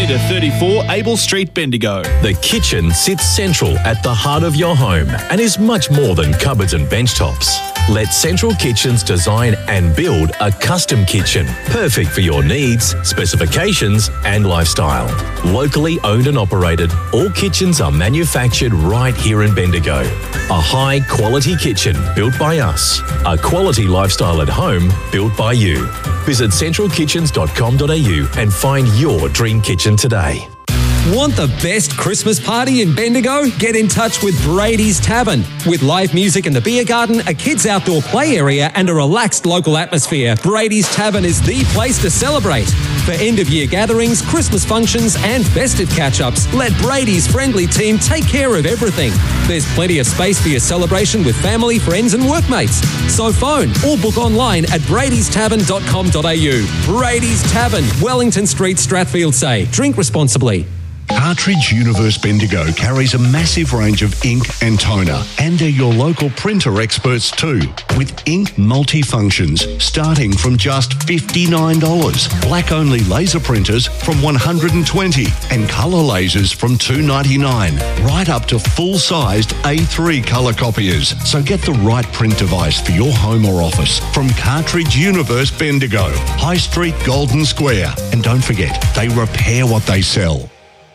20 to 34 Abel Street, Bendigo. The kitchen sits central at the heart of your home and is much more than cupboards and bench tops. Let Central Kitchens design and build a custom kitchen, perfect for your needs, specifications and lifestyle. Locally owned and operated, all kitchens are manufactured right here in Bendigo. A high-quality kitchen built by us. A quality lifestyle at home built by you. Visit centralkitchens.com.au and find your dream kitchen today. Want the best Christmas party in Bendigo? Get in touch with Brady's Tavern. With live music in the beer garden, a kids' outdoor play area and a relaxed local atmosphere, Brady's Tavern is the place to celebrate. For end-of-year gatherings, Christmas functions and festive catch-ups, let Brady's friendly team take care of everything. There's plenty of space for your celebration with family, friends and workmates. So phone or book online at bradystavern.com.au. Brady's Tavern, Wellington Street, Strathfield. Drink responsibly. Cartridge Universe Bendigo carries a massive range of ink and toner, and they're your local printer experts too, with ink multifunctions starting from just $59, black-only laser printers from $120, and colour lasers from $299, right up to full-sized A3 colour copiers. So get the right print device for your home or office from Cartridge Universe Bendigo, High Street, Golden Square. And don't forget, they repair what they sell.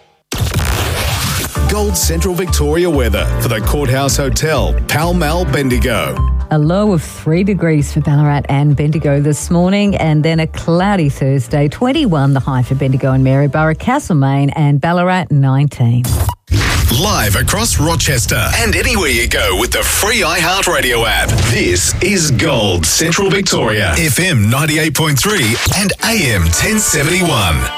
Gold Central Victoria weather for the Courthouse Hotel, Pall Mall, Bendigo. A low of 3 degrees for Ballarat and Bendigo this morning, and then a cloudy Thursday. 21 the high for Bendigo and Maryborough, Castlemaine and Ballarat 19. Live across Rochester and anywhere you go with the free iHeartRadio app. This is Gold Central Victoria, FM 98.3 and AM 1071.